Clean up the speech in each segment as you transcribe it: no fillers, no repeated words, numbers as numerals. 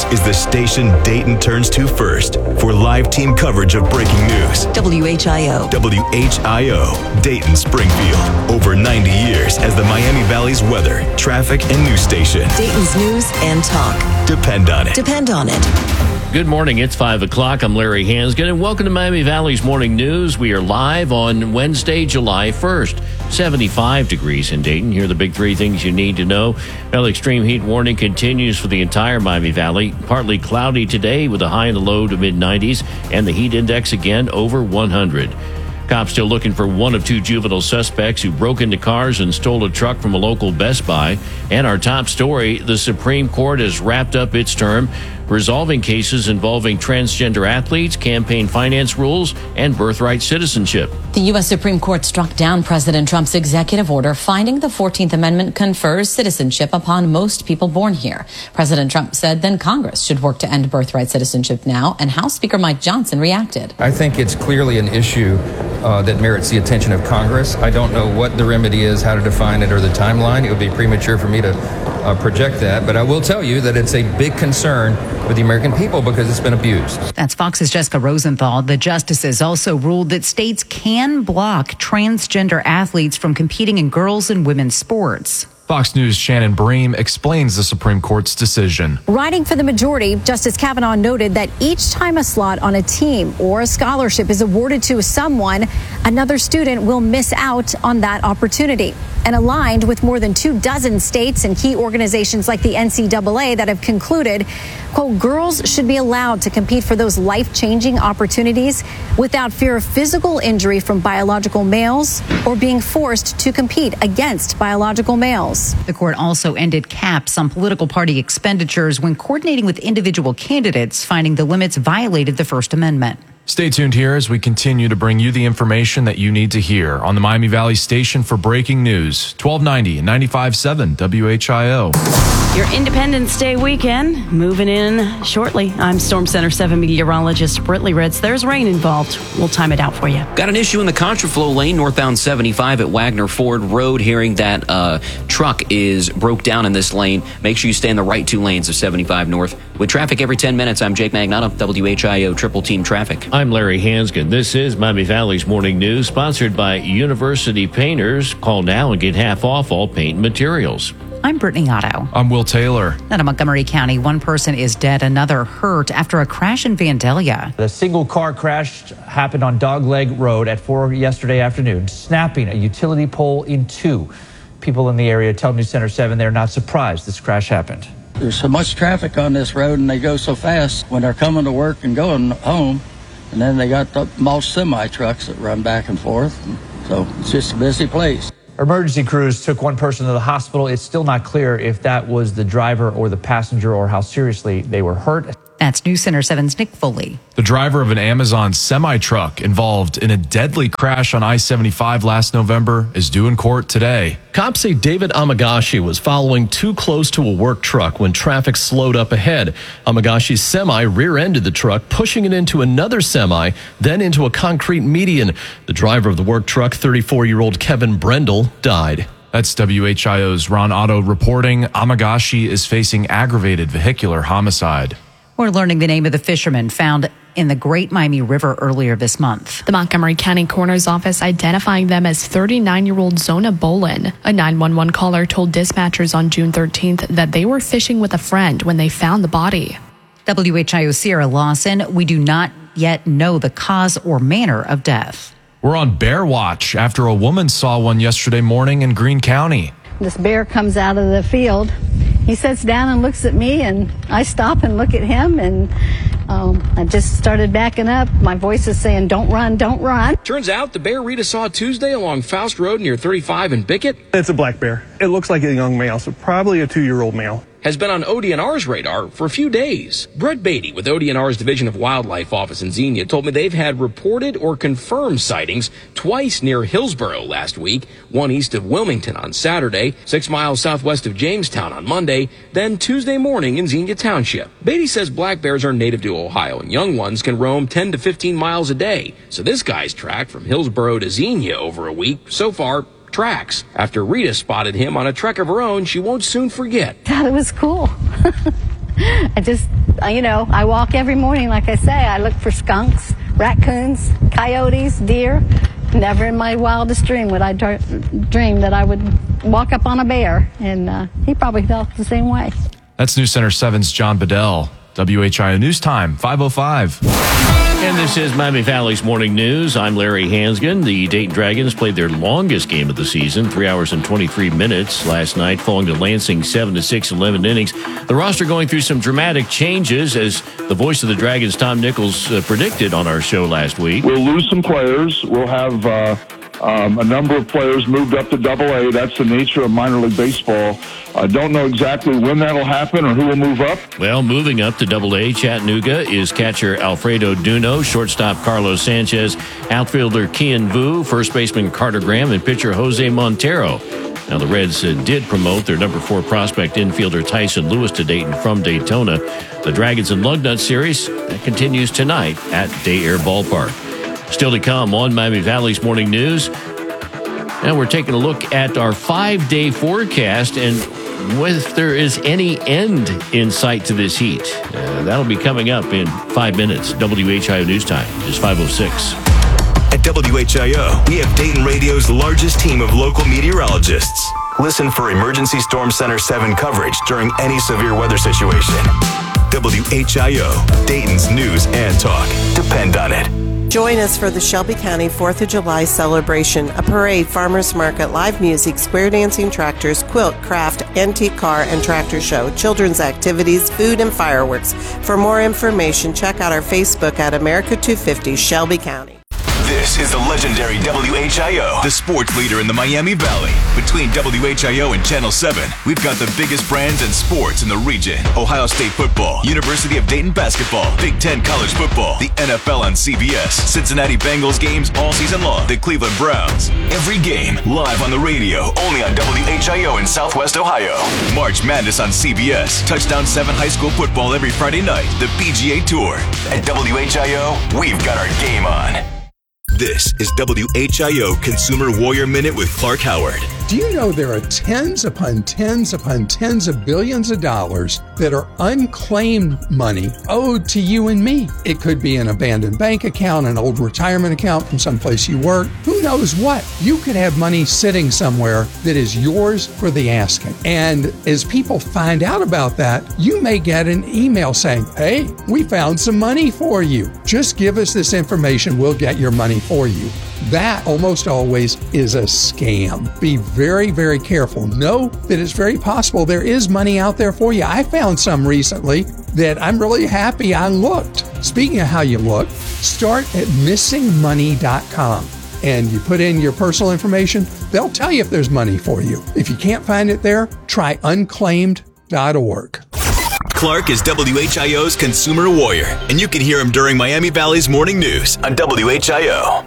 is the station Dayton turns to first for live team coverage of breaking news. WHIO. WHIO, Dayton, Springfield. Over 90 years as the Miami Valley's weather, traffic, and news station. Dayton's news and talk. Depend on it. Depend on it. Good morning. It's 5 o'clock. I'm Larry Hansgen, and welcome to Miami Valley's Morning News. We are live on Wednesday, July 1st. 75 degrees in Dayton. Here are the big three things you need to know. Well, extreme heat warning continues for the entire Miami Valley. Partly cloudy today with a high in the low to mid-90s, and the heat index again over 100. Cops still looking for one of two juvenile suspects who broke into cars and stole a truck from a local Best Buy. And our top story, the Supreme Court has wrapped up its term, resolving cases involving transgender athletes, campaign finance rules, and birthright citizenship. The U.S. Supreme Court struck down President Trump's executive order finding the 14th Amendment confers citizenship upon most people born here. President Trump said then Congress should work to end birthright citizenship now, and House Speaker Mike Johnson reacted. I think it's clearly an issue that merits the attention of Congress. I don't know what the remedy is, how to define it, or the timeline. It would be premature for me to project that, but I will tell you that it's a big concern with the American people because it's been abused. That's Fox's Jessica Rosenthal. The justices also ruled that states can block transgender athletes from competing in girls' and women's sports. Fox News' Shannon Bream explains the Supreme Court's decision. Writing for the majority, Justice Kavanaugh noted that each time a slot on a team or a scholarship is awarded to someone, another student will miss out on that opportunity. And aligned with more than 24 states and key organizations like the NCAA that have concluded, quote, girls should be allowed to compete for those life-changing opportunities without fear of physical injury from biological males or being forced to compete against biological males. The court also ended caps on political party expenditures when coordinating with individual candidates, finding the limits violated the First Amendment. Stay tuned here as we continue to bring you the information that you need to hear on the Miami Valley station for breaking news. 1290 and 95.7 WHIO. Your Independence Day weekend moving in shortly. I'm Storm Center 7 meteorologist Britley Ritz. There's rain involved. We'll time it out for you. Got an issue in the contraflow lane northbound 75 at Wagner Ford Road. Hearing that truck broke down in this lane. Make sure you stay in the right two lanes of 75 north. With traffic every 10 minutes, I'm Jake Magnotta, WHIO Triple Team Traffic. I'm Larry Hansgen. This is Miami Valley's Morning News, sponsored by University Painters. Call now and get half off all paint materials. I'm Brittany Otto. I'm Will Taylor. Out of Montgomery County, one person is dead, another hurt after a crash in Vandalia. The single car crash happened on Dogleg Road at 4 yesterday afternoon, snapping a utility pole in two. People in the area tell News Center 7 they're not surprised this crash happened. There's so much traffic on this road and they go so fast when they're coming to work and going home. And then they got the most semi trucks that run back and forth. So it's just a busy place. Emergency crews took one person to the hospital. It's still not clear if that was the driver or the passenger or how seriously they were hurt. That's News Center 7's Nick Foley. The driver of an Amazon semi-truck involved in a deadly crash on I-75 last November is due in court today. Cops say David Amagashi was following too close to a work truck when traffic slowed up ahead. Amagashi's semi rear-ended the truck, pushing it into another semi, then into a concrete median. The driver of the work truck, 34-year-old Kevin Brendel, died. That's WHIO's Ron Otto reporting. Amagashi is facing aggravated vehicular homicide. We're learning the name of the fisherman found in the Great Miami River earlier this month. The Montgomery County Coroner's Office identifying them as 39-year-old Zona Bolin. A 911 caller told dispatchers on June 13th that they were fishing with a friend when they found the body. WHIO Sierra Lawson, we do not yet know the cause or manner of death. We're on bear watch after a woman saw one yesterday morning in Greene County. This bear comes out of the field. He sits down and looks at me, and I stop and look at him, and I just started backing up. My voice is saying, don't run, don't run. Turns out the bear Rita saw Tuesday along Faust Road near 35 and Bickett. It's a black bear. It looks like a young male, so probably a 2-year-old male. Has been on ODNR's radar for a few days. Brett Beatty with ODNR's Division of Wildlife office in Xenia told me they've had reported or confirmed sightings twice near Hillsborough last week, one east of Wilmington on Saturday, 6 miles southwest of Jamestown on Monday, then Tuesday morning in Xenia Township. Beatty says black bears are native to Ohio and young ones can roam 10 to 15 miles a day. So this guy's tracked from Hillsborough to Xenia over a week. So far, tracks. After Rita spotted him on a trek of her own, she won't soon forget. Thought it was cool. I just I walk every morning, like I say. I look for skunks, raccoons, coyotes, deer. Never in my wildest dream would I dream that I would walk up on a bear, and he probably felt the same way. That's News Center 7's John Bedell. WHIO News Time, 5:05. And this is Miami Valley's Morning News. I'm Larry Hansgen. The Dayton Dragons played their longest game of the season, 3 hours and 23 minutes last night, falling to Lansing 7-6 in 11 innings. The roster going through some dramatic changes, as the voice of the Dragons, Tom Nichols, predicted on our show last week. We'll lose some players. We'll have a number of players moved up to Double-A. That's the nature of minor league baseball. I don't know exactly when that'll happen or who will move up. Well, moving up to Double-A, Chattanooga, is catcher Alfredo Duno, shortstop Carlos Sanchez, outfielder Kian Vu, first baseman Carter Graham, and pitcher Jose Montero. Now, the Reds did promote their number 4 prospect infielder Tyson Lewis to Dayton from Daytona. The Dragons and Lugnut series that continues tonight at Day Air Ballpark. Still to come on Miami Valley's Morning News. Now we're taking a look at our 5-day forecast and if there is any end in sight to this heat. That'll be coming up in 5 minutes. WHIO News Time is 5:06. At WHIO, we have Dayton Radio's largest team of local meteorologists. Listen for Emergency Storm Center 7 coverage during any severe weather situation. WHIO, Dayton's news and talk. Depend on it. Join us for the Shelby County 4th of July celebration, a parade, farmers market, live music, square dancing tractors, quilt, craft, antique car, and tractor show, children's activities, food, and fireworks. For more information, check out our Facebook at America 250 Shelby County. This is the legendary WHIO, the sports leader in the Miami Valley. Between WHIO and Channel 7, we've got the biggest brands and sports in the region. Ohio State football, University of Dayton basketball, Big Ten college football, the NFL on CBS, Cincinnati Bengals games all season long, the Cleveland Browns. Every game live on the radio, only on WHIO in Southwest Ohio. March Madness on CBS, Touchdown 7 high school football every Friday night, the PGA Tour. At WHIO, we've got our game on. This is WHIO Consumer Warrior Minute with Clark Howard. Do you know there are tens upon tens upon tens of billions of dollars that are unclaimed money owed to you and me? It could be an abandoned bank account, an old retirement account from someplace you work. Who knows what? You could have money sitting somewhere that is yours for the asking. And as people find out about that, you may get an email saying, hey, we found some money for you. Just give us this information. We'll get your money for you. That almost always is a scam. Be very, very careful. Know that it's very possible there is money out there for you. I found some recently that I'm really happy I looked. Speaking of how you look, start at missingmoney.com and you put in your personal information. They'll tell you if there's money for you. If you can't find it there, try unclaimed.org. Clark is WHIO's Consumer Warrior, and you can hear him during Miami Valley's Morning News on WHIO.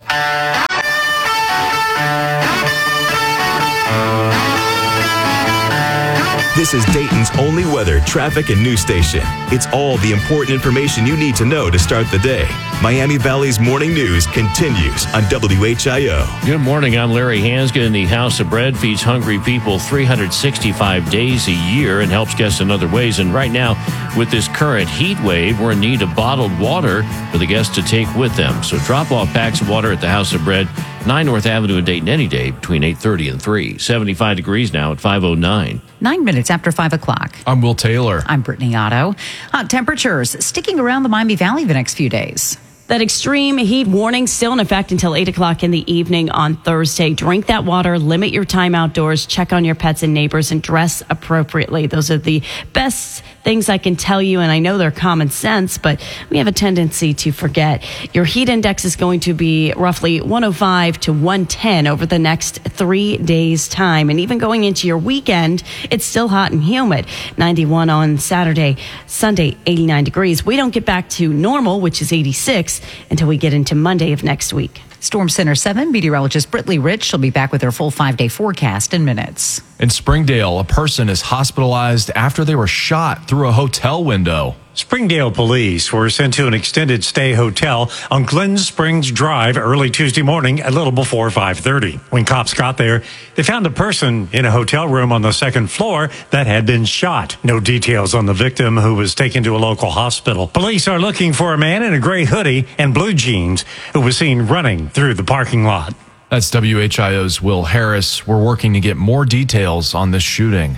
This is Dayton's only weather, traffic, and news station. It's all the important information you need to know to start the day. Miami Valley's Morning News continues on WHIO. Good morning. I'm Larry Hansgen. The House of Bread feeds hungry people 365 days a year and helps guests in other ways. And right now, with this current heat wave, we're in need of bottled water for the guests to take with them. So drop off packs of water at the House of Bread, 9 North Avenue in Dayton any day between 8:30 and 3. 75 degrees now at 5:09. 9 minutes after 5 o'clock. I'm Will Taylor. I'm Brittany Otto. Hot temperatures sticking around the Miami Valley the next few days. That extreme heat warning still in effect until 8 o'clock in the evening on Thursday. Drink that water, limit your time outdoors, check on your pets and neighbors, and dress appropriately. Those are the best things I can tell you, and I know they're common sense, but we have a tendency to forget. Your heat index is going to be roughly 105 to 110 over the next 3 days' time. And even going into your weekend, it's still hot and humid. 91 on Saturday, Sunday, 89 degrees. We don't get back to normal, which is 86, until we get into Monday of next week. Storm Center 7 meteorologist Brittany Rich. She'll be back with her full 5-day forecast in minutes. In Springdale, a person is hospitalized after they were shot through a hotel window. Springdale police were sent to an extended stay hotel on Glen Springs Drive early Tuesday morning a little before 5:30. When cops got there, they found a person in a hotel room on the second floor that had been shot. No details on the victim, who was taken to a local hospital. Police are looking for a man in a gray hoodie and blue jeans who was seen running through the parking lot. That's WHIO's Will Harris. We're working to get more details on this shooting.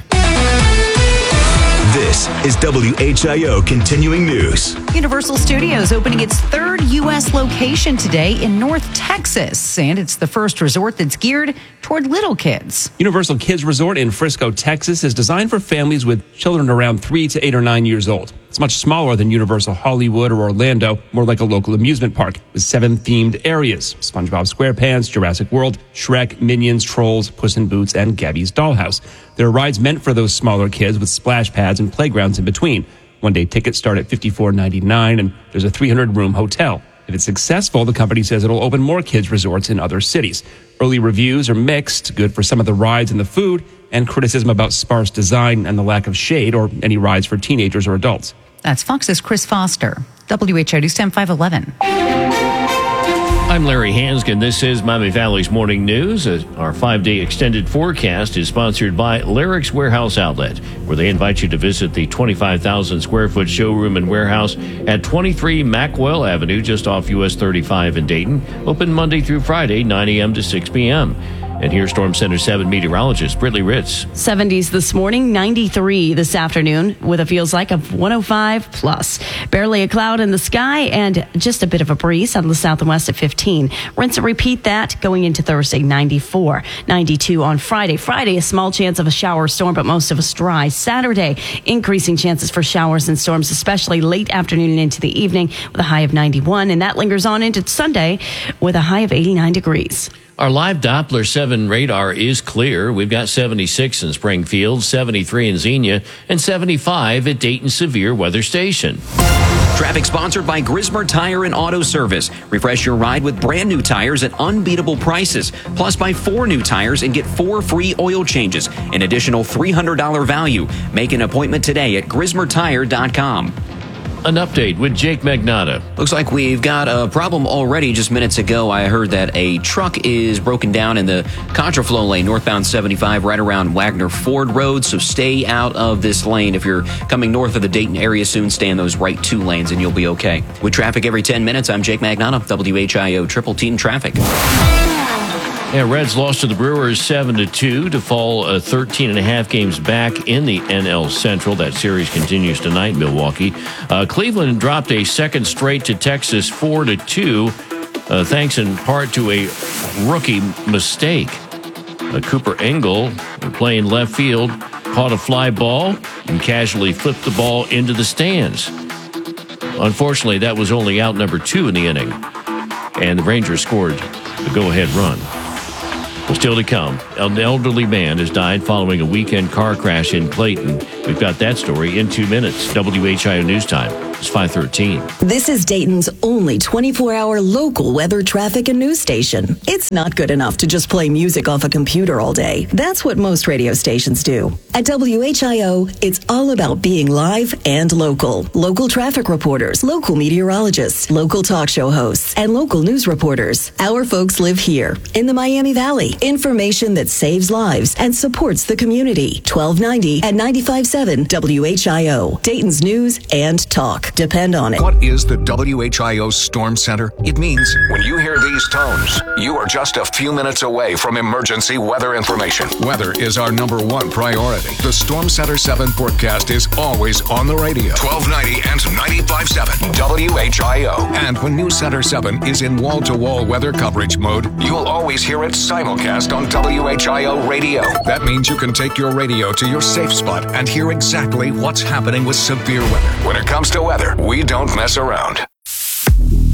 This is WHIO Continuing News. Universal Studios opening its third U.S. location today in North Texas. And it's the first resort that's geared toward little kids. Universal Kids Resort in Frisco, Texas is designed for families with children around 3 to 8 or 9 years old. It's much smaller than Universal Hollywood or Orlando, more like a local amusement park with 7 themed areas: SpongeBob SquarePants, Jurassic World, Shrek, Minions, Trolls, Puss in Boots, and Gabby's Dollhouse. There are rides meant for those smaller kids with splash pads and playgrounds in between. One-day tickets start at $54.99, and there's a 300-room hotel. If it's successful, the company says it'll open more kids' resorts in other cities. Early reviews are mixed, good for some of the rides and the food, and criticism about sparse design and the lack of shade or any rides for teenagers or adults. That's Fox's Chris Foster. WHO News Time 511. I'm Larry Hansgen. This is Miami Valley's Morning News. Our 5-day extended forecast is sponsored by Lyric's Warehouse Outlet, where they invite you to visit the 25,000 square foot showroom and warehouse at 23 Macwell Avenue, just off US 35 in Dayton. Open Monday through Friday, 9 a.m. to 6 p.m. And here's Storm Center 7 meteorologist Brittany Ritz. 70s this morning, 93 this afternoon, with a feels like of 105 plus. Barely a cloud in the sky and just a bit of a breeze out of the south and west at 15. Rinse and repeat that going into Thursday, 94. 92 on Friday. Friday, a small chance of a shower or storm, but most of us dry. Saturday, increasing chances for showers and storms, especially late afternoon and into the evening, with a high of 91. And that lingers on into Sunday with a high of 89 degrees. Our live Doppler 7 radar is clear. We've got 76 in Springfield, 73 in Xenia, and 75 at Dayton Severe Weather Station. Traffic sponsored by Grismer Tire and Auto Service. Refresh your ride with brand new tires at unbeatable prices. Plus, buy 4 new tires and get 4 free oil changes. An additional $300 value. Make an appointment today at GrismerTire.com. An update with Jake Magnotta. Looks like we've got a problem already. Just minutes ago, I heard that a truck is broken down in the contraflow lane, northbound 75, right around Wagner Ford Road. So stay out of this lane. If you're coming north of the Dayton area soon, stay in those right 2 lanes and you'll be okay. With traffic every 10 minutes, I'm Jake Magnotta, WHIO Triple Team Traffic. Yeah, Reds lost to the Brewers 7-2 to fall 13.5 games back in the NL Central. That series continues tonight in Milwaukee. Cleveland dropped a second straight to Texas 4-2, thanks in part to a rookie mistake. Cooper Engel, playing left field, caught a fly ball and casually flipped the ball into the stands. Unfortunately, that was only out number 2 in the inning, and the Rangers scored the go-ahead run. Well, still to come, an elderly man has died following a weekend car crash in Clayton. We've got that story in 2 minutes. WHIO News Time. It's 5:13. This is Dayton's only 24-hour local weather, traffic, and news station. It's not good enough to just play music off a computer all day. That's what most radio stations do. At WHIO, it's all about being live and local. Local traffic reporters, local meteorologists, local talk show hosts, and local news reporters. Our folks live here in the Miami Valley. Information that saves lives and supports the community. 1290 at 95.7 WHIO. Dayton's news and talk. Depend on it. What is the WHIO Storm Center? It means when you hear these tones, you are just a few minutes away from emergency weather information. Weather is our #1 priority. The Storm Center 7 forecast is always on the radio. 1290 and 95.7 WHIO. And when News Center 7 is in wall-to-wall weather coverage mode, you'll always hear it simulcast on WHIO radio. That means you can take your radio to your safe spot and hear exactly what's happening with severe weather. When it comes to weather, we don't mess around.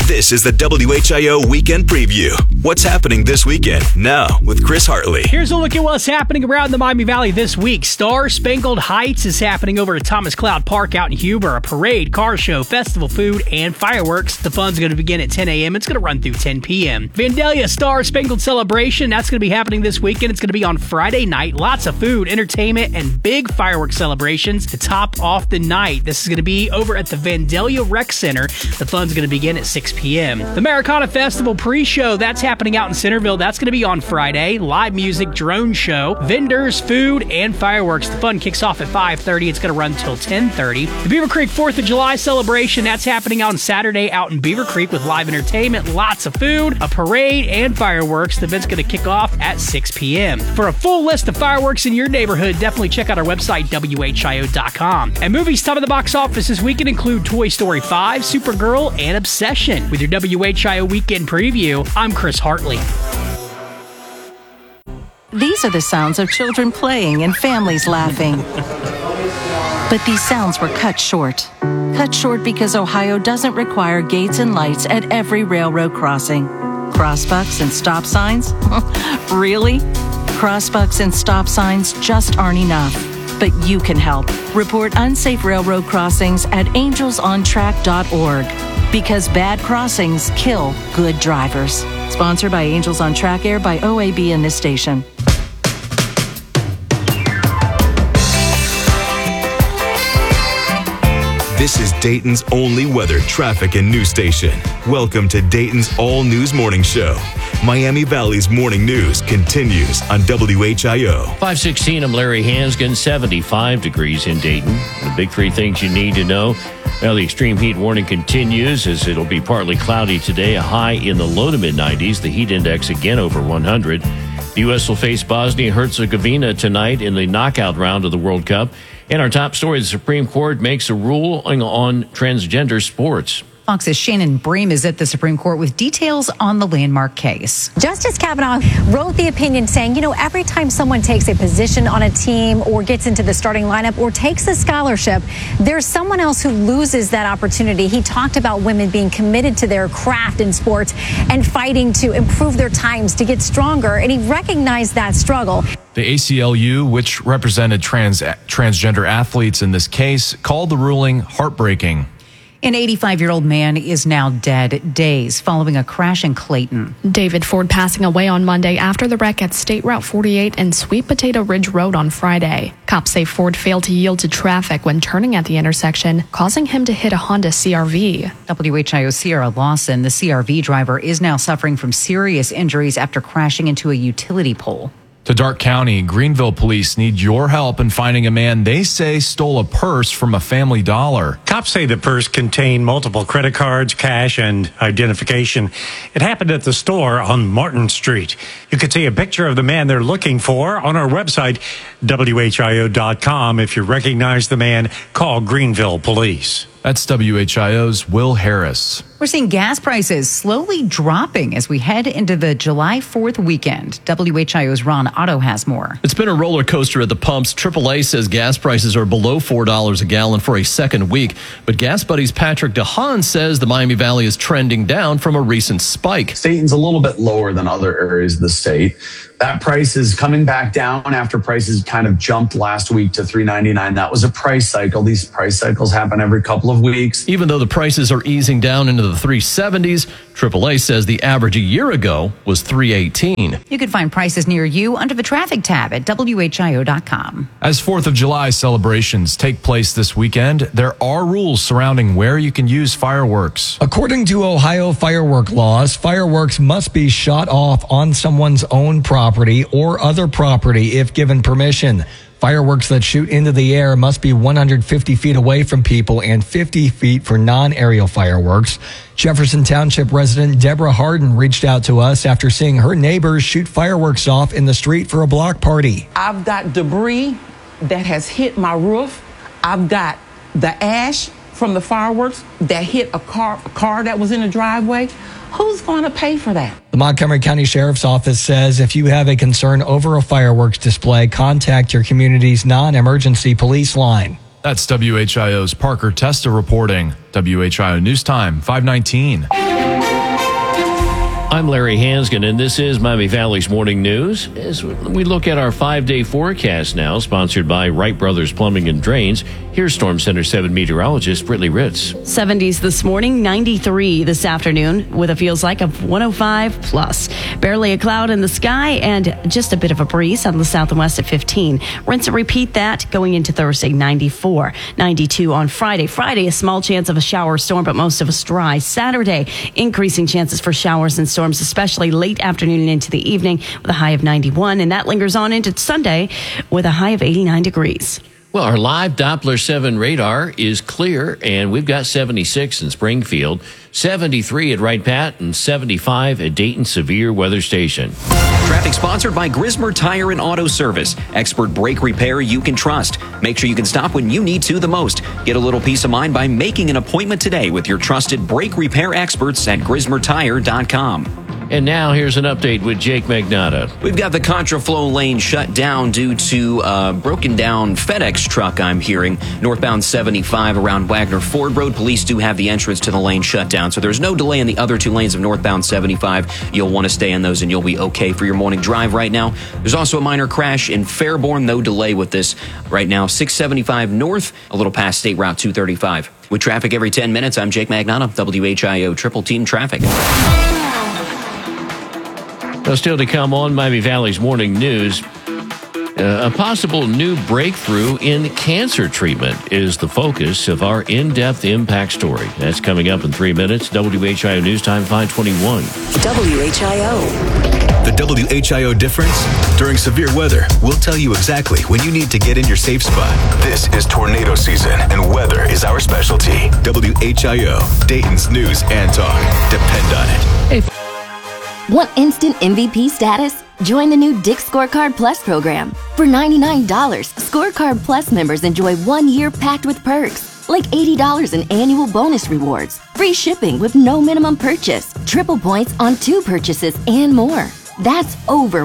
This is the WHIO Weekend Preview. What's happening this weekend? Now, with Chris Hartley. Here's a look at what's happening around the Miami Valley this week. Star Spangled Heights is happening over at Thomas Cloud Park out in Huber. A parade, car show, festival food, and fireworks. The fun's going to begin at 10 a.m. It's going to run through 10 p.m. Vandalia Star Spangled Celebration, that's going to be happening this weekend. It's going to be on Friday night. Lots of food, entertainment, and big fireworks celebrations to top off the night. This is going to be over at the Vandalia Rec Center. The fun's going to begin at 6 p.m. The Americana Festival pre-show, that's happening out in Centerville. That's going to be on Friday. Live music, drone show, vendors, food, and fireworks. The fun kicks off at 5:30. It's going to run until 10:30. The Beaver Creek 4th of July celebration, that's happening on Saturday out in Beaver Creek with live entertainment, lots of food, a parade, and fireworks. The event's going to kick off at 6 p.m. For a full list of fireworks in your neighborhood, definitely check out our website, WHIO.com. And movies top of the box office this weekend include Toy Story 5, Supergirl, and Obsession. With your WHIO Weekend Preview, I'm Chris Hartley. These are the sounds of children playing and families laughing. But these sounds were cut short. Cut short because Ohio doesn't require gates and lights at every railroad crossing. Crossbucks and stop signs? Really? Crossbucks and stop signs just aren't enough. But you can help. Report unsafe railroad crossings at angelsontrack.org. Because bad crossings kill good drivers. Sponsored by Angels on Track Air by OAB and this station. This is Dayton's only weather, traffic, and news station. Welcome to Dayton's All News Morning Show. Miami Valley's morning news continues on WHIO. 5:16, I'm Larry Hansgen, 75 degrees in Dayton. The big three things you need to know. Well, the extreme heat warning continues as it'll be partly cloudy today, a high in the low to mid-90s. The heat index again over 100. The U.S. will face Bosnia-Herzegovina tonight in the knockout round of the World Cup. And our top story, the Supreme Court makes a ruling on transgender sports. Fox's Shannon Bream is at the Supreme Court with details on the landmark case. Justice Kavanaugh wrote the opinion saying, every time someone takes a position on a team or gets into the starting lineup or takes a scholarship, there's someone else who loses that opportunity. He talked about women being committed to their craft in sports and fighting to improve their times to get stronger, and he recognized that struggle. The ACLU, which represented transgender athletes in this case, called the ruling heartbreaking. An 85-year-old man is now dead days following a crash in Clayton. David Ford passing away on Monday after the wreck at State Route 48 and Sweet Potato Ridge Road on Friday. Cops say Ford failed to yield to traffic when turning at the intersection, causing him to hit a Honda CR-V. WHIO Sierra Lawson, the CR-V driver, is now suffering from serious injuries after crashing into a utility pole. To Darke County, Greenville police need your help in finding a man they say stole a purse from a Family Dollar. Cops say the purse contained multiple credit cards, cash, and identification. It happened at the store on Martin Street. You can see a picture of the man they're looking for on our website, WHIO.com. If you recognize the man, call Greenville Police. That's WHIO's Will Harris. We're seeing gas prices slowly dropping as we head into the July 4th weekend. WHIO's Ron Otto has more. It's been a roller coaster at the pumps. AAA says gas prices are below $4 a gallon for a second week. But Gas Buddy's Patrick DeHaan says the Miami Valley is trending down from a recent spike. Dayton's a little bit lower than other areas of the state. That price is coming back down after prices kind of jumped last week to $3.99. That was a price cycle. These price cycles happen every couple of weeks. Even though the prices are easing down into the 370s, AAA says the average a year ago was $3.18. You can find prices near you under the traffic tab at WHIO.com. As 4th of July celebrations take place this weekend, there are rules surrounding where you can use fireworks. According to Ohio firework laws, fireworks must be shot off on someone's own property or other property if given permission. Fireworks that shoot into the air must be 150 feet away from people and 50 feet for non-aerial fireworks. Jefferson Township resident Deborah Harden reached out to us after seeing her neighbors shoot fireworks off in the street for a block party. I've got debris that has hit my roof. I've got the ash from the fireworks that hit a car that was in the driveway. Who's going to pay for that? The Montgomery County Sheriff's Office says if you have a concern over a fireworks display, contact your community's non-emergency police line. That's WHIO's Parker Testa reporting. WHIO News Time, 519. I'm Larry Hansgen, and this is Miami Valley's Morning News. As we look at our 5-day forecast now, sponsored by Wright Brothers Plumbing and Drains, here's Storm Center 7 meteorologist Brittany Ritz. 70s this morning, 93 this afternoon, with a feels like of 105 plus. Barely a cloud in the sky and just a bit of a breeze on the south and west at 15. Rinse and repeat that going into Thursday, 94. 92 on Friday. Friday, a small chance of a shower or storm, but most of us dry. Saturday, increasing chances for showers and storms, especially late afternoon and into the evening, with a high of 91. And that lingers on into Sunday with a high of 89 degrees. Well, our live Doppler 7 radar is clear, and we've got 76 in Springfield, 73 at Wright Pat, and 75 at Dayton Severe Weather Station. Traffic sponsored by Grismer Tire and Auto Service. Expert brake repair you can trust. Make sure you can stop when you need to the most. Get a little peace of mind by making an appointment today with your trusted brake repair experts at GrismerTire.com. And now here's an update with Jake Magnotta. We've got the contraflow lane shut down due to a broken down FedEx truck, I'm hearing. Northbound 75 around Wagner Ford Road. Police do have the entrance to the lane shut down, so there's no delay in the other two lanes of northbound 75. You'll want to stay in those and you'll be okay for your morning drive right now. There's also a minor crash in Fairborn. No delay with this right now. 675 north, a little past State Route 235. With traffic every 10 minutes, I'm Jake Magnotta, WHIO Triple Team Traffic. Well, still to come on Miami Valley's Morning News, a possible new breakthrough in cancer treatment is the focus of our in-depth impact story. That's coming up in 3 minutes. WHIO News Time 521. WHIO. The WHIO difference? During severe weather, we'll tell you exactly when you need to get in your safe spot. This is tornado season, and weather is our specialty. WHIO, Dayton's news and talk. Depend on it. Want instant MVP status? Join the new Dick's Scorecard Plus program. For $99, Scorecard Plus members enjoy 1 year packed with perks, like $80 in annual bonus rewards, free shipping with no minimum purchase, triple points on 2 purchases, and more. That's over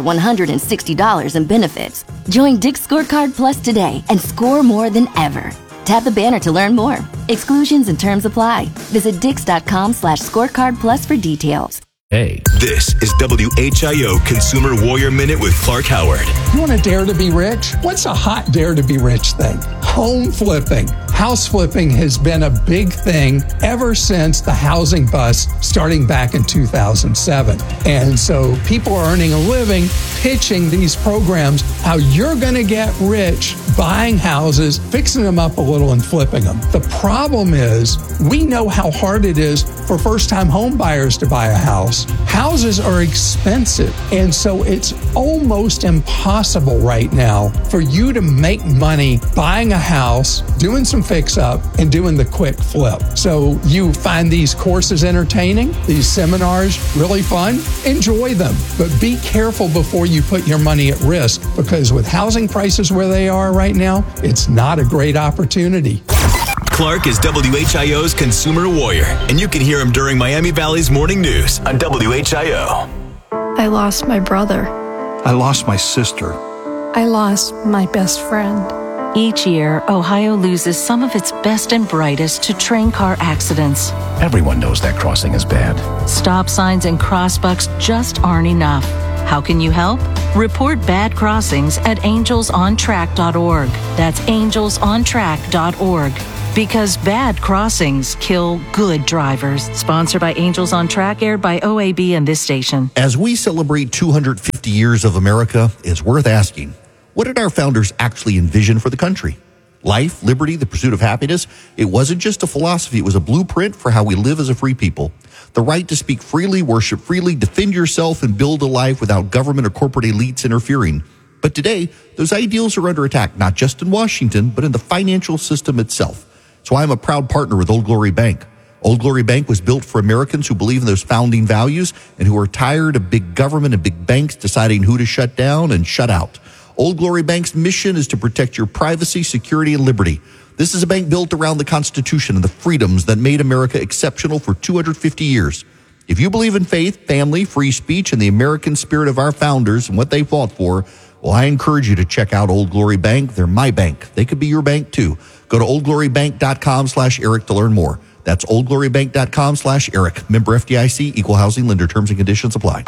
$160 in benefits. Join Dick's Scorecard Plus today and score more than ever. Tap the banner to learn more. Exclusions and terms apply. Visit Dix.com/scorecard plus for details. Hey. This is WHIO Consumer Warrior Minute with Clark Howard. You want to dare to be rich? What's a hot dare to be rich thing? Home flipping. House flipping has been a big thing ever since the housing bust starting back in 2007. And so people are earning a living pitching these programs, how you're going to get rich buying houses, fixing them up a little and flipping them. The problem is we know how hard it is for first-time home buyers to buy a house. Houses are expensive, and so it's almost impossible right now for you to make money buying a house, doing some fix-up, and doing the quick flip. So you find these courses entertaining, these seminars really fun, enjoy them, but be careful before you put your money at risk, because with housing prices where they are right now, it's not a great opportunity. Clark is WHIO's Consumer Warrior, and you can hear him during Miami Valley's Morning News on WHIO. I lost my brother. I lost my sister. I lost my best friend. Each year, Ohio loses some of its best and brightest to train car accidents. Everyone knows that crossing is bad. Stop signs and crossbucks just aren't enough. How can you help? Report bad crossings at angelsontrack.org. That's angelsontrack.org. Because bad crossings kill good drivers. Sponsored by Angels on Track, aired by OAB and this station. As we celebrate 250 years of America, it's worth asking, what did our founders actually envision for the country? Life, liberty, the pursuit of happiness. It wasn't just a philosophy. It was a blueprint for how we live as a free people. The right to speak freely, worship freely, defend yourself, and build a life without government or corporate elites interfering. But today, those ideals are under attack, not just in Washington, but in the financial system itself. So I'm a proud partner with Old Glory Bank. Old Glory Bank was built for Americans who believe in those founding values and who are tired of big government and big banks deciding who to shut down and shut out. Old Glory Bank's mission is to protect your privacy, security, and liberty. This is a bank built around the Constitution and the freedoms that made America exceptional for 250 years. If you believe in faith, family, free speech, and the American spirit of our founders and what they fought for, well, I encourage you to check out Old Glory Bank. They're my bank. They could be your bank too. Go to oldglorybank.com/Eric to learn more. That's oldglorybank.com/Eric. Member FDIC, equal housing lender. Terms and conditions apply.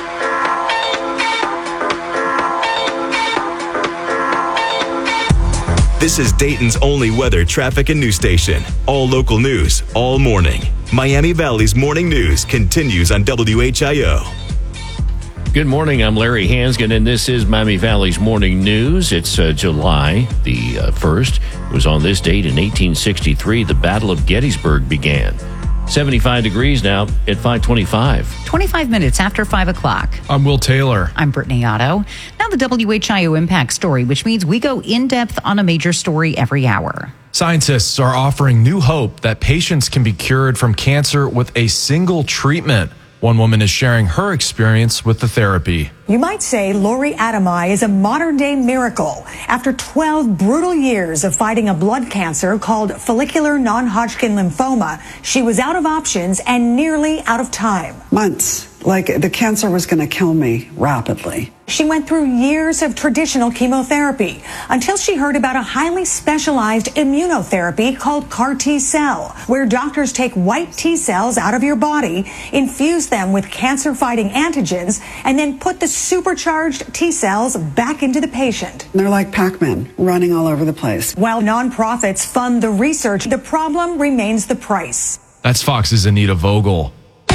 This is Dayton's only weather, traffic, and news station. All local news, all morning. Miami Valley's morning news continues on WHIO. Good morning. I'm Larry Hansgen, and this is Miami Valley's morning news. It's July the 1st. It was on this date in 1863 the Battle of Gettysburg began. 75 degrees now at 5:25. 25 minutes after 5 o'clock. I'm Will Taylor. I'm Brittany Otto. Now the WHIO Impact Story, which means we go in depth on a major story every hour. Scientists are offering new hope that patients can be cured from cancer with a single treatment. One woman is sharing her experience with the therapy. You might say Lori Adamai is a modern-day miracle. After 12 brutal years of fighting a blood cancer called follicular non-Hodgkin lymphoma, she was out of options and nearly out of time. Months. Like the cancer was going to kill me rapidly. She went through years of traditional chemotherapy until she heard about a highly specialized immunotherapy called CAR T-cell, where doctors take white T cells out of your body, infuse them with cancer-fighting antigens, and then put the supercharged T cells back into the patient. They're like Pac-Man, running all over the place. While nonprofits fund the research, the problem remains the price. That's Fox's Anita Vogel.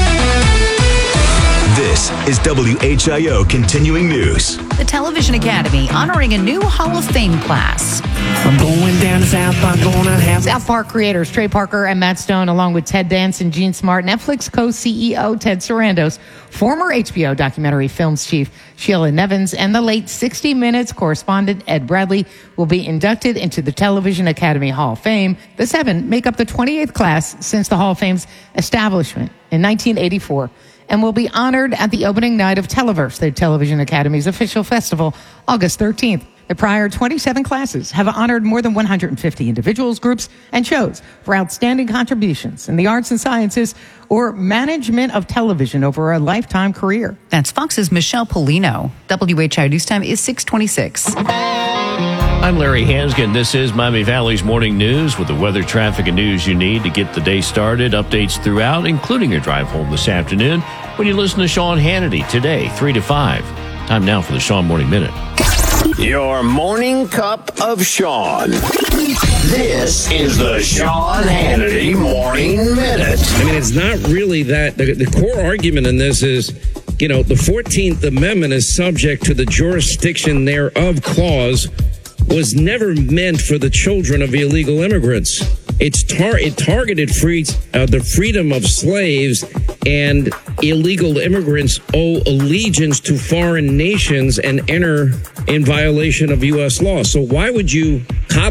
This is WHIO Continuing News. The Television Academy honoring a new Hall of Fame class. I'm going down to South Park, going to have South Park creators Trey Parker and Matt Stone, along with Ted Danson, Gene Smart, Netflix co-CEO Ted Sarandos, former HBO documentary films chief Sheila Nevins, and the late 60 Minutes correspondent Ed Bradley will be inducted into the Television Academy Hall of Fame. The seven make up the 28th class since the Hall of Fame's establishment in 1984. And will be honored at the opening night of Televerse, the Television Academy's official festival, August 13th. The prior 27 classes have honored more than 150 individuals, groups, and shows for outstanding contributions in the arts and sciences or management of television over a lifetime career. That's Fox's Michelle Polino. WHIO News Time is 6:26. I'm Larry Hansgen. This is Miami Valley's morning news with the weather, traffic, and news you need to get the day started. Updates throughout, including your drive home this afternoon when you listen to Sean Hannity today, 3 to 5. Time now for the Sean Morning Minute. Your morning cup of Sean. This is the Sean Hannity Morning Minute. I mean, it's not really that. The core argument in this is, the 14th Amendment is subject to the jurisdiction thereof clause was never meant for the children of illegal immigrants. It targeted the freedom of slaves, and illegal immigrants owe allegiance to foreign nations and enter in violation of U.S. law. So why would the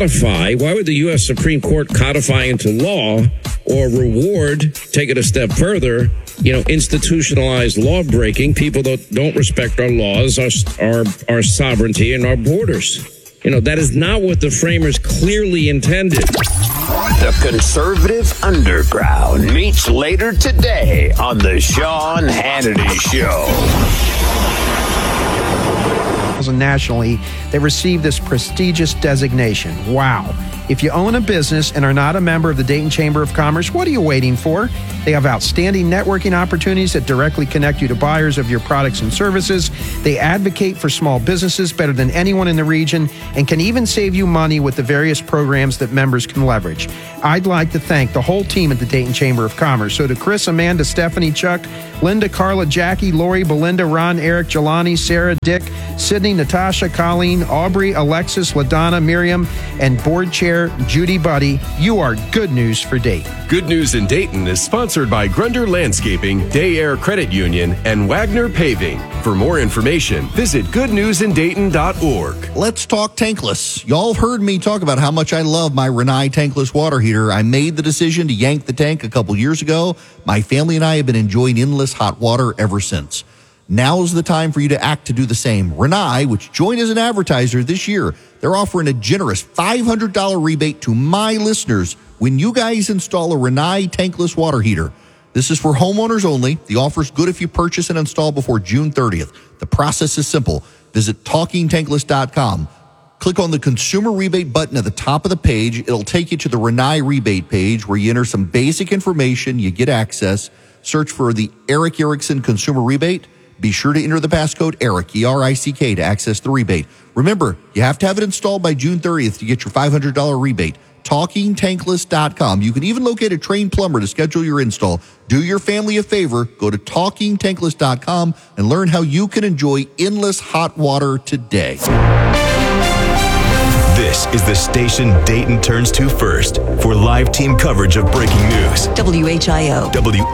U.S. Supreme Court codify into law or reward, take it a step further, institutionalized law breaking, people that don't respect our laws, our sovereignty, and our borders? That is not what the framers clearly intended. The conservative underground meets later today on the Sean Hannity Show. Nationally, they received this prestigious designation. Wow. If you own a business and are not a member of the Dayton Chamber of Commerce, what are you waiting for? They have outstanding networking opportunities that directly connect you to buyers of your products and services. They advocate for small businesses better than anyone in the region and can even save you money with the various programs that members can leverage. I'd like to thank the whole team at the Dayton Chamber of Commerce. So to Chris, Amanda, Stephanie, Chuck, Linda, Carla, Jackie, Lori, Belinda, Ron, Eric, Jelani, Sarah, Dick, Sydney, Natasha, Colleen, Aubrey, Alexis, LaDonna, Miriam, and board chair Judy Buddy, you are good news for Dayton. Good News in Dayton is sponsored by Grunder Landscaping, Day Air Credit Union, and Wagner Paving. For more information, visit goodnewsindayton.org. Let's talk tankless. Y'all have heard me talk about how much I love my Rinnai tankless water heater. I made the decision to yank the tank a couple years ago. My family and I have been enjoying endless hot water ever since. Now's the time for you to act to do the same. Rinnai, which joined as an advertiser this year, they're offering a generous $500 rebate to my listeners when you guys install a Rinnai tankless water heater. This is for homeowners only. The offer's good if you purchase and install before June 30th. The process is simple. Visit TalkingTankless.com. Click on the consumer rebate button at the top of the page. It'll take you to the Renai rebate page where you enter some basic information. You get access. Search for the Eric Erickson consumer rebate. Be sure to enter the passcode ERIC, E-R-I-C-K, to access the rebate. Remember, you have to have it installed by June 30th to get your $500 rebate. TalkingTankless.com. You can even locate a trained plumber to schedule your install. Do your family a favor. Go to TalkingTankless.com and learn how you can enjoy endless hot water today. This is the station Dayton turns to first for live team coverage of breaking news. WHIO.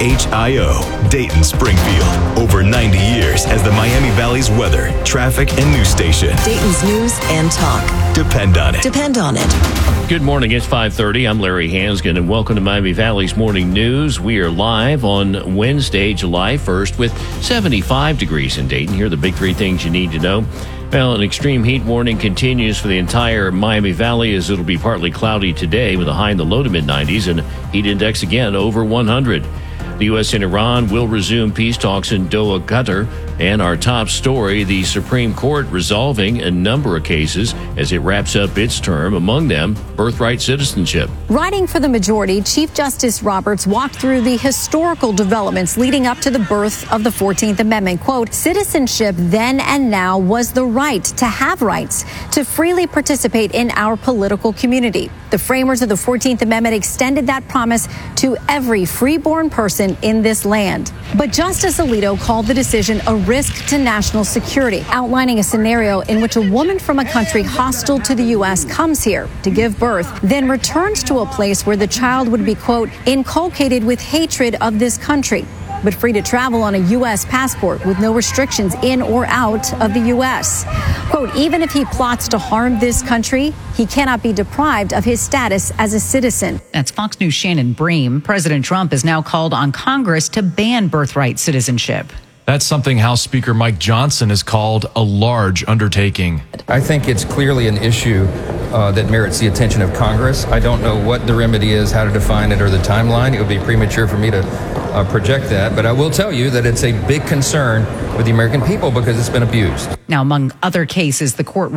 WHIO, Dayton Springfield. Over 90 years as the Miami Valley's weather, traffic, and news station. Dayton's news and talk. Depend on it. Depend on it. Good morning. It's 5:30. I'm Larry Hansgen, and welcome to Miami Valley's Morning News. We are live on Wednesday, July 1st, with 75 degrees in Dayton. Here are the big three things you need to know. Well, an extreme heat warning continues for the entire Miami Valley as it'll be partly cloudy today with a high in the low to mid-90s and heat index again over 100. The U.S. and Iran will resume peace talks in Doha, Qatar. And our top story, the Supreme Court resolving a number of cases as it wraps up its term, among them birthright citizenship. Writing for the majority, Chief Justice Roberts walked through the historical developments leading up to the birth of the 14th Amendment. Quote, citizenship then and now was the right to have rights, to freely participate in our political community. The framers of the 14th Amendment extended that promise to every freeborn person in this land. But Justice Alito called the decision a risk to national security, outlining a scenario in which a woman from a country hostile to the U.S. comes here to give birth, then returns to a place where the child would be, quote, inculcated with hatred of this country, but free to travel on a U.S. passport with no restrictions in or out of the U.S. Quote, even if he plots to harm this country, he cannot be deprived of his status as a citizen. That's Fox News' Shannon Bream. President Trump has now called on Congress to ban birthright citizenship. That's something House Speaker Mike Johnson has called a large undertaking. I think it's clearly an issue that merits the attention of Congress. I don't know what the remedy is, how to define it, or the timeline. It would be premature for me to project that. But I will tell you that it's a big concern with the American people because it's been abused. Now, among other cases the court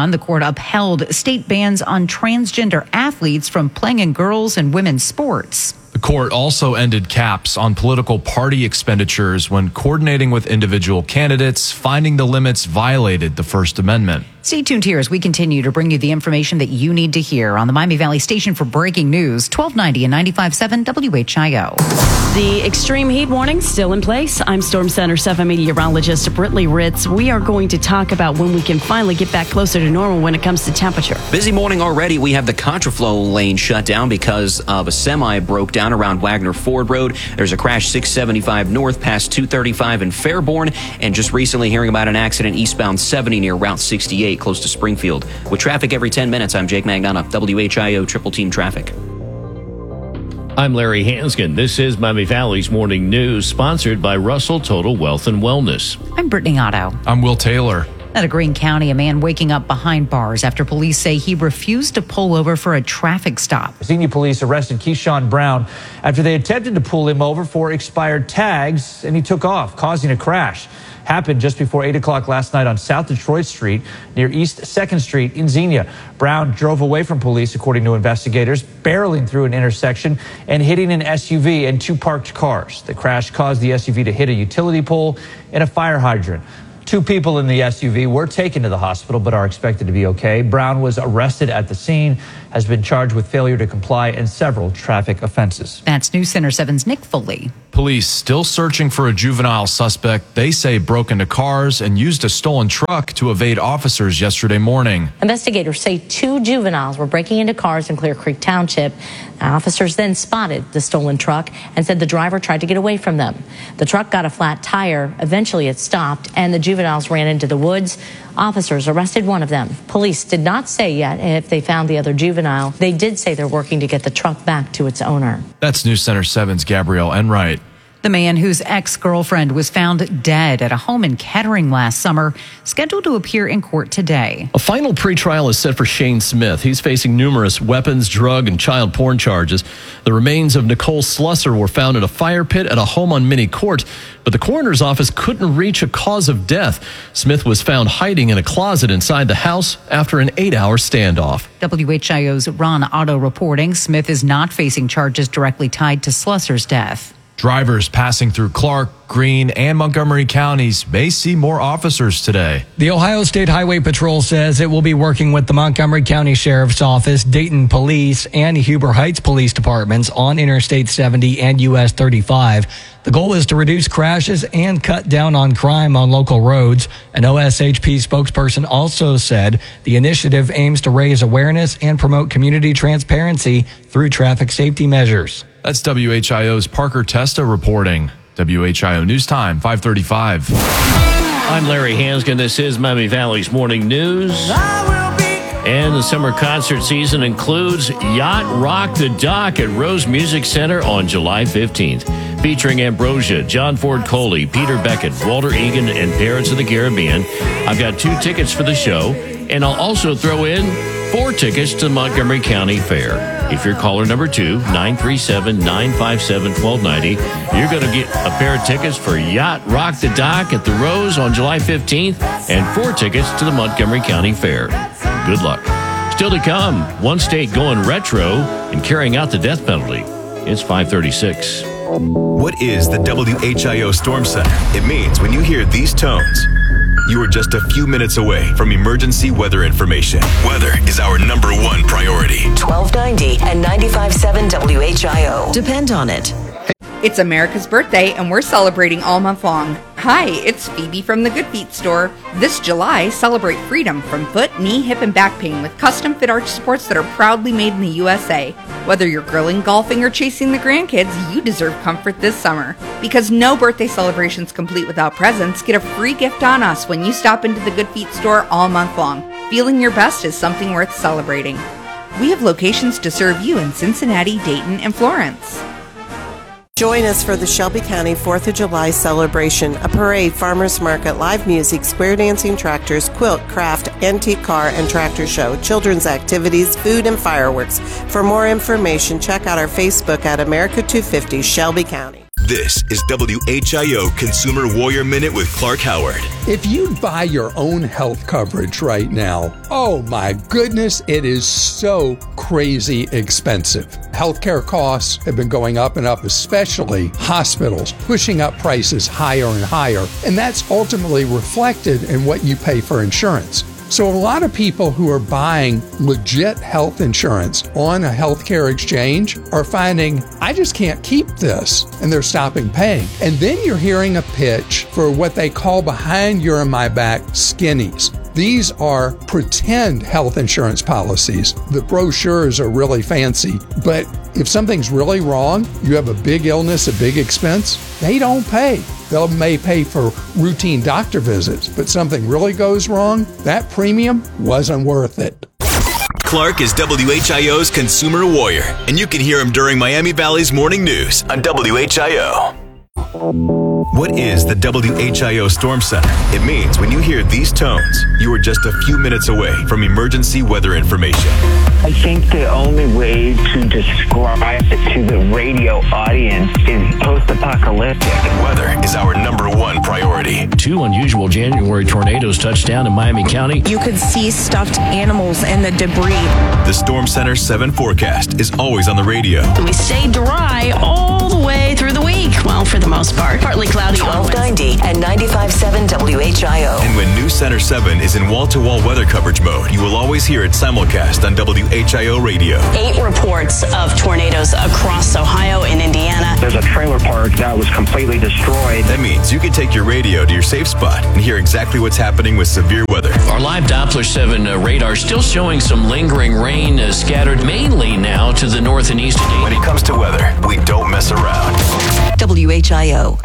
upheld state bans on transgender athletes from playing in girls' and women's sports. The court also ended caps on political party expenditures when coordinating with individual candidates, finding the limits violated the First Amendment. Stay tuned here as we continue to bring you the information that you need to hear on the Miami Valley Station for breaking news, 1290 and 95.7 WHIO. The extreme heat warning still in place. I'm Storm Center 7 meteorologist Britley Ritz. We are going to talk about when we can finally get back closer to normal when it comes to temperature. Busy morning already. We have the contraflow lane shut down because of a semi broke down around Wagner Ford Road. There's a crash 675 north past 235 in Fairborn. And just recently hearing about an accident eastbound 70 near Route 68 close to Springfield. With traffic every 10 minutes, I'm Jake Magnana, WHIO Triple Team Traffic. I'm Larry Hansgen. This is Miami Valley's Morning News, sponsored by Russell Total Wealth and Wellness. I'm Brittany Otto. I'm Will Taylor. Out of Greene County, a man waking up behind bars after police say he refused to pull over for a traffic stop. Senior police arrested Keyshawn Brown after they attempted to pull him over for expired tags, and he took off, causing a crash. Happened just before 8 o'clock last night on South Detroit Street near East 2nd Street in Xenia. Brown drove away from police, according to investigators, barreling through an intersection and hitting an SUV and two parked cars. The crash caused the SUV to hit a utility pole and a fire hydrant. 2 people in the SUV were taken to the hospital but are expected to be okay. Brown was arrested at the scene, has been charged with failure to comply and several traffic offenses. That's News Center 7's Nick Foley. Police still searching for a juvenile suspect they say broke into cars and used a stolen truck to evade officers yesterday morning. Investigators say 2 juveniles were breaking into cars in Clear Creek Township. Officers then spotted the stolen truck and said the driver tried to get away from them. The truck got a flat tire. Eventually it stopped and the juveniles ran into the woods. Officers arrested one of them. Police did not say yet if they found the other juvenile. They did say they're working to get the truck back to its owner. That's News Center 7's Gabrielle Enright. The man whose ex-girlfriend was found dead at a home in Kettering last summer, scheduled to appear in court today. A final pretrial is set for Shane Smith. He's facing numerous weapons, drug, and child porn charges. The remains of Nicole Slusser were found in a fire pit at a home on Mini Court, but the coroner's office couldn't reach a cause of death. Smith was found hiding in a closet inside the house after an 8-hour standoff. WHIO's Ron Otto reporting Smith is not facing charges directly tied to Slusser's death. Drivers passing through Clark, Greene, and Montgomery counties may see more officers today. The Ohio State Highway Patrol says it will be working with the Montgomery County Sheriff's Office, Dayton Police, and Huber Heights Police Departments on Interstate 70 and US 35. The goal is to reduce crashes and cut down on crime on local roads. An OSHP spokesperson also said the initiative aims to raise awareness and promote community transparency through traffic safety measures. That's WHIO's Parker Testa reporting. WHIO News Time, 5:35. I'm Larry Hansgen. This is Miami Valley's Morning News. And the summer concert season includes Yacht Rock the Dock at Rose Music Center on July 15th. Featuring Ambrosia, John Ford Coley, Peter Beckett, Walter Egan, and Pirates of the Caribbean. I've got 2 tickets for the show, and I'll also throw in 4 tickets to the Montgomery County Fair. If you're caller number 2, 937-957-1290, you're going to get a pair of tickets for Yacht Rock the Dock at the Rose on July 15th and 4 tickets to the Montgomery County Fair. Good luck. Still to come, one state going retro and carrying out the death penalty. It's 5:36. What is the WHIO Storm Center? It means when you hear these tones, you are just a few minutes away from emergency weather information. Weather is our #1 priority. 1290 and 95.7 WHIO. Depend on it. It's America's birthday, and we're celebrating all month long. Hi, it's Phoebe from the Good Feet store. This July, celebrate freedom from foot, knee, hip, and back pain with custom-fit arch supports that are proudly made in the USA. Whether you're grilling, golfing, or chasing the grandkids, you deserve comfort this summer. Because no birthday celebration's complete without presents, get a free gift on us when you stop into the Good Feet store all month long. Feeling your best is something worth celebrating. We have locations to serve you in Cincinnati, Dayton, and Florence. Join us for the Shelby County 4th of July celebration, a parade, farmers market, live music, square dancing tractors, quilt, craft, antique car, and tractor show, children's activities, food, and fireworks. For more information, check out our Facebook at America 250 Shelby County. This is WHIO Consumer Warrior Minute with Clark Howard. If you buy your own health coverage right now, oh my goodness, it is so crazy expensive. Healthcare costs have been going up and up, especially hospitals, pushing up prices higher and higher. And that's ultimately reflected in what you pay for insurance. So a lot of people who are buying legit health insurance on a healthcare exchange are finding, I just can't keep this, and they're stopping paying. And then you're hearing a pitch for what they call behind your and my back skinnies. These are pretend health insurance policies. The brochures are really fancy, but if something's really wrong, you have a big illness, a big expense, they don't pay. They may pay for routine doctor visits, but something really goes wrong, that premium wasn't worth it. Clark is WHIO's Consumer Warrior, and you can hear him during Miami Valley's Morning News on WHIO. What is the WHIO Storm Center? It means when you hear these tones, you are just a few minutes away from emergency weather information. I think the only way to describe it to the radio audience is post-apocalyptic. Weather is our #1 priority. 2 unusual January tornadoes touched down in Miami County. You could see stuffed animals and the debris. The Storm Center 7 forecast is always on the radio. We stay dry all the way through the week. Well, for the most part. Partly cloudy. 1290 and 95.7 WHIO. And when News Center 7 is in wall-to-wall weather coverage mode, you will always hear it simulcast on WHIO radio. 8 reports of tornadoes across Ohio and Indiana. There's a trailer park that was completely destroyed. That means you can take your radio to your safe spot and hear exactly what's happening with severe weather. Our live Doppler 7 radar still showing some lingering rain scattered mainly now to the north and east. When it comes to weather, we don't mess around. WHIO.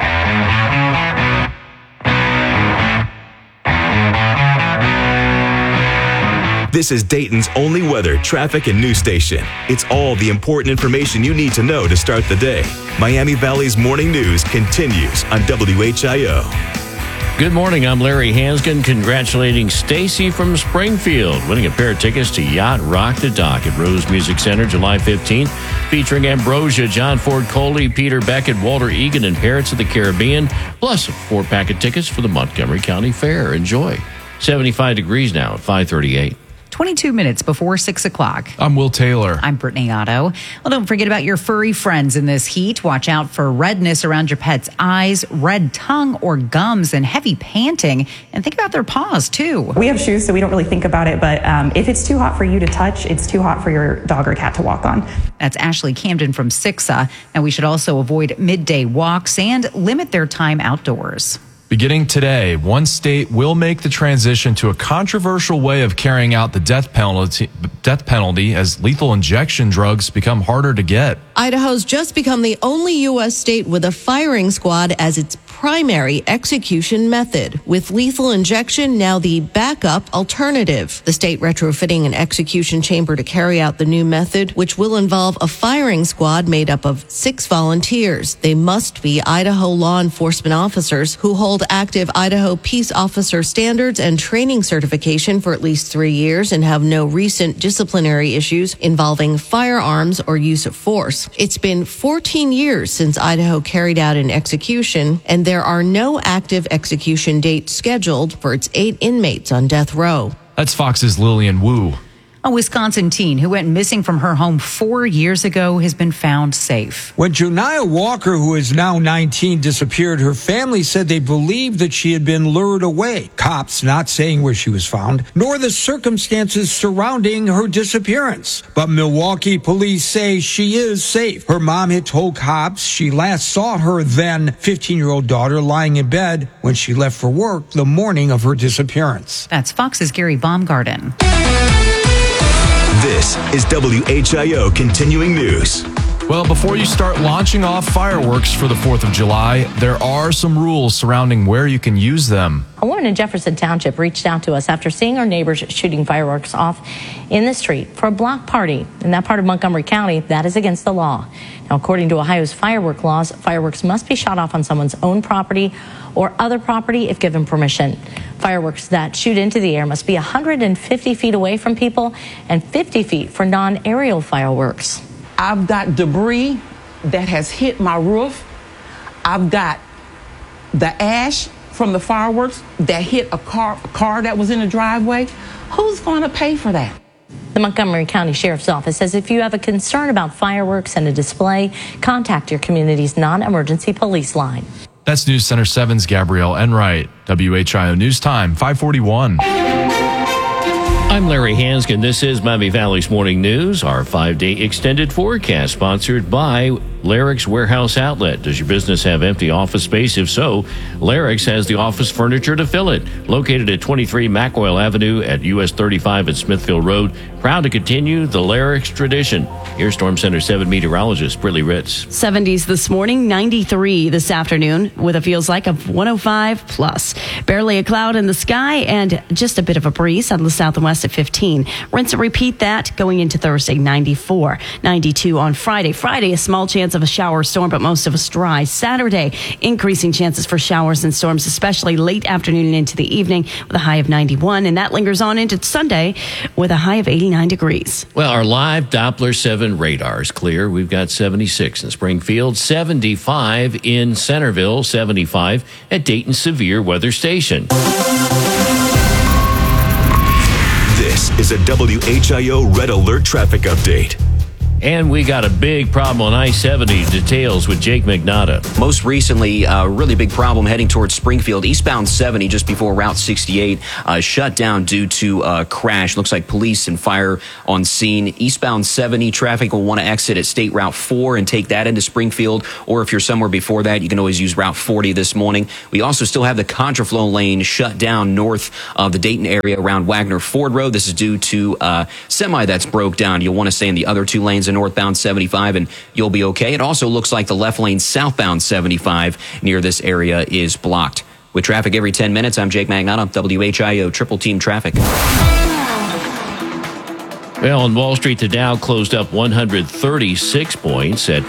This is Dayton's only weather, traffic, and news station. It's all the important information you need to know to start the day. Miami Valley's morning news continues on WHIO. Good morning. I'm Larry Hansgen, congratulating Stacy from Springfield, winning a pair of tickets to Yacht Rock the Dock at Rose Music Center July 15th, featuring Ambrosia, John Ford Coley, Peter Beckett, Walter Egan, and Parrots of the Caribbean, plus a 4-pack of tickets for the Montgomery County Fair. Enjoy. 75 degrees now at 5:38. 22 minutes before 6 o'clock. I'm Will Taylor. I'm Brittany Otto. Well, don't forget about your furry friends in this heat. Watch out for redness around your pet's eyes, red tongue or gums, and heavy panting. And think about their paws, too. We have shoes, so we don't really think about it. But if it's too hot for you to touch, it's too hot for your dog or cat to walk on. That's Ashley Camden from Sixa. Now, we should also avoid midday walks and limit their time outdoors. Beginning today, one state will make the transition to a controversial way of carrying out the death penalty as lethal injection drugs become harder to get. Idaho's just become the only U.S. state with a firing squad as its primary execution method, with lethal injection now the backup alternative. The state retrofitting an execution chamber to carry out the new method, which will involve a firing squad made up of 6 volunteers. They must be Idaho law enforcement officers who hold active Idaho Peace Officer standards and training certification for at least 3 years and have no recent disciplinary issues involving firearms or use of force. It's been 14 years since Idaho carried out an execution, and there are no active execution dates scheduled for its 8 inmates on death row. That's Fox's Lillian Wu. A Wisconsin teen who went missing from her home 4 years ago has been found safe. When Joniah Walker, who is now 19, disappeared, her family said they believed that she had been lured away. Cops not saying where she was found, nor the circumstances surrounding her disappearance. But Milwaukee police say she is safe. Her mom had told cops she last saw her then 15-year-old daughter lying in bed when she left for work the morning of her disappearance. That's Fox's Gary Baumgarten. This is WHIO Continuing News. Well, before you start launching off fireworks for the 4th of July, there are some rules surrounding where you can use them. A woman in Jefferson Township reached out to us after seeing her neighbors shooting fireworks off in the street for a block party. In that part of Montgomery County, that is against the law. Now, according to Ohio's firework laws, fireworks must be shot off on someone's own property or other property if given permission. Fireworks that shoot into the air must be 150 feet away from people and 50 feet for non-aerial fireworks. I've got debris that has hit my roof. I've got the ash from the fireworks that hit a car that was in the driveway. Who's going to pay for that? The Montgomery County Sheriff's Office says if you have a concern about fireworks and a display, contact your community's non-emergency police line. That's News Center 7's Gabrielle Enright. WHIO News Time, 541. I'm Larry Hansgen. This is Miami Valley's Morning News, our 5-day extended forecast, sponsored by Larrick's Warehouse Outlet. Does your business have empty office space? If so, Larrick's has the office furniture to fill it. Located at 23 McOil Avenue at US 35 at Smithfield Road. Proud to continue the Larrick's tradition. Here's Storm Center 7 meteorologist Brittany Ritz. 70s this morning, 93 this afternoon, with a feels like of 105 plus. Barely a cloud in the sky and just a bit of a breeze on the south and west at 15. Rinse and repeat that going into Thursday, 94. 92 on Friday. Friday, a small chance of a shower or storm, but most of us dry. Saturday, increasing chances for showers and storms, especially late afternoon and into the evening, with a high of 91. And that lingers on into Sunday with a high of 89 degrees. Well, our live Doppler 7 radar is clear. We've got 76 in Springfield, 75 in Centerville, 75 at Dayton Severe Weather Station. This is a WHIO Red Alert traffic update. And we got a big problem on I-70. Details with Jake Magnotta. Most recently, a really big problem heading towards Springfield. Eastbound 70 just before Route 68 shut down due to a crash. Looks like police and fire on scene. Eastbound 70 traffic will want to exit at State Route 4 and take that into Springfield. Or if you're somewhere before that, you can always use Route 40 this morning. We also still have the contraflow lane shut down north of the Dayton area around Wagner Ford Road. This is due to a semi that's broke down. You'll want to stay in the other two lanes northbound 75 and you'll be okay. It also looks like the left lane southbound 75 near this area is blocked. With traffic every 10 minutes, I'm Jake Magnotta, WHIO Triple Team Traffic. Well, on Wall Street, the Dow closed up 136 points at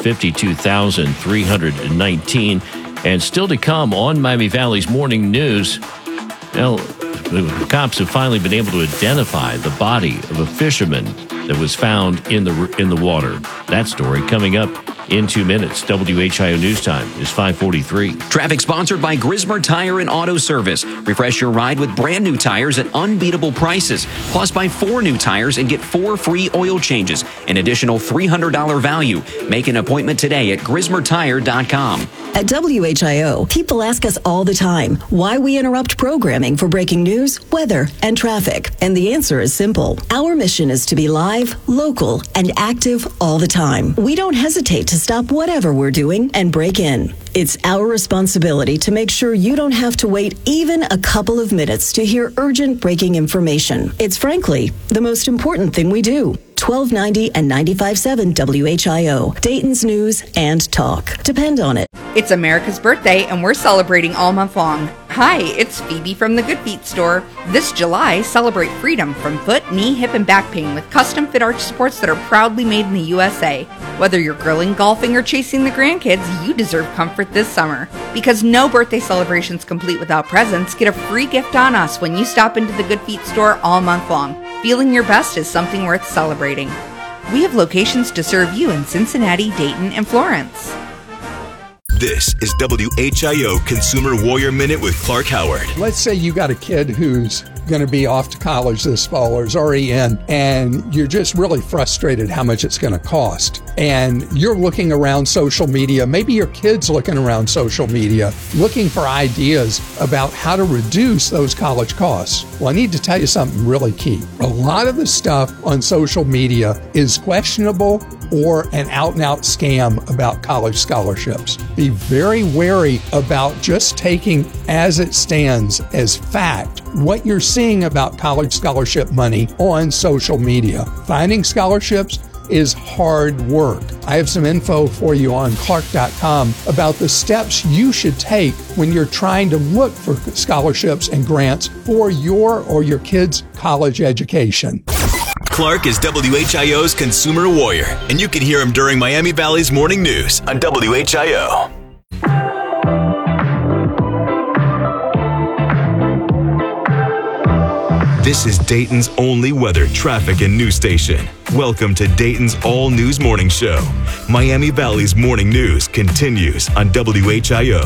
52,319. And still to come on Miami Valley's Morning News, well, the cops have finally been able to identify the body of a fisherman that was found in the water. That story coming up in 2 minutes. WHIO News Time is 5:43. Traffic sponsored by Grismer Tire and Auto Service. Refresh your ride with brand new tires at unbeatable prices. Plus, buy 4 new tires and get 4 free oil changes. An additional $300 value. Make an appointment today at GrismerTire.com. At WHIO, people ask us all the time why we interrupt programming for breaking news, weather, and traffic. And the answer is simple. Our mission is to be live, local, and active all the time. We don't hesitate to stop whatever we're doing and break in. It's our responsibility to make sure you don't have to wait even a couple of minutes to hear urgent breaking information. It's frankly the most important thing we do. 1290 and 95.7 WHIO, Dayton's news and talk. Depend on it. It's America's birthday, and we're celebrating all month long. Hi, it's Phoebe from the Good Feet store. This July, celebrate freedom from foot, knee, hip, and back pain with custom fit arch supports that are proudly made in the USA. Whether you're grilling, golfing, or chasing the grandkids, you deserve comfort this summer. Because no birthday celebration's complete without presents, get a free gift on us when you stop into the Good Feet store all month long. Feeling your best is something worth celebrating. We have locations to serve you in Cincinnati, Dayton, and Florence. This is WHIO Consumer Warrior Minute with Clark Howard. Let's say you got a kid who's going to be off to college this fall or is already in, and you're just really frustrated how much it's going to cost. And you're looking around social media, maybe your kid's looking around social media, looking for ideas about how to reduce those college costs. Well, I need to tell you something really key. A lot of the stuff on social media is questionable or an out-and-out scam about college scholarships. Be very wary about just taking as it stands as fact what you're seeing about college scholarship money on social media. Finding scholarships is hard work. I have some info for you on Clark.com about the steps you should take when you're trying to look for scholarships and grants for your or your kids' college education. Clark is WHIO's consumer warrior, and you can hear him during Miami Valley's Morning News on WHIO. This is Dayton's only weather, traffic, and news station. Welcome to Dayton's all-news morning show. Miami Valley's Morning News continues on WHIO.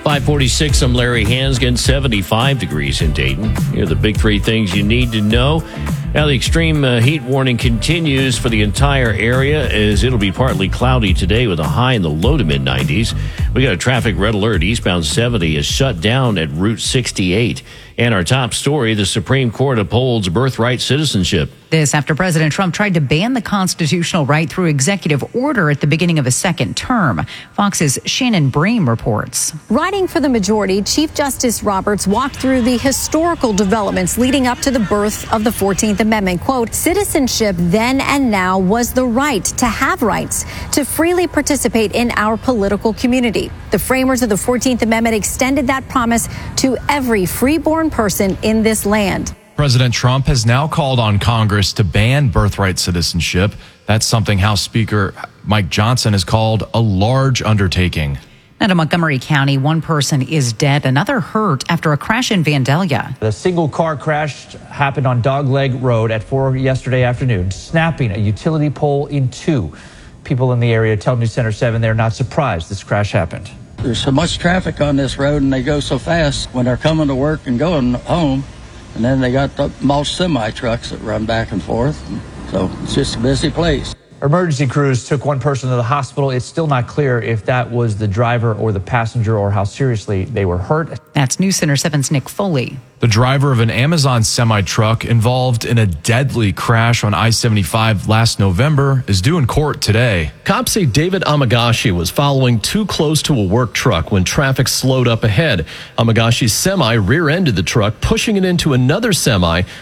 546, I'm Larry Hansgen, 75 degrees in Dayton. Here are the big 3 things you need to know. Now, the extreme heat warning continues for the entire area as it'll be partly cloudy today with a high in the low to mid-90s. We got a traffic red alert. Eastbound 70 is shut down at Route 68. And our top story, the Supreme Court upholds birthright citizenship. This after President Trump tried to ban the constitutional right through executive order at the beginning of his second term. Fox's Shannon Bream reports. Writing for the majority, Chief Justice Roberts walked through the historical developments leading up to the birth of the 14th Amendment. Quote, citizenship then and now was the right to have rights, to freely participate in our political community. The framers of the 14th Amendment extended that promise to every freeborn person in this land. President Trump has now called on Congress to ban birthright citizenship. That's something House Speaker Mike Johnson has called a large undertaking. Out of Montgomery County, one person is dead, another hurt after a crash in Vandalia. The single car crash happened on Dogleg Road at 4 yesterday afternoon, snapping a utility pole in 2. People in the area tell News Center 7 they're not surprised this crash happened. There's so much traffic on this road and they go so fast when they're coming to work and going home. And then they got the mulch semi trucks that run back and forth. So it's just a busy place. Emergency crews took one person to the hospital. It's still not clear if that was the driver or the passenger or how seriously they were hurt. That's News Center 7's Nick Foley. The driver of an Amazon semi-truck involved in a deadly crash on I-75 last November is due in court today. Cops say David Amagashi was following too close to a work truck when traffic slowed up ahead. Amagashi's semi rear-ended the truck, pushing it into another semi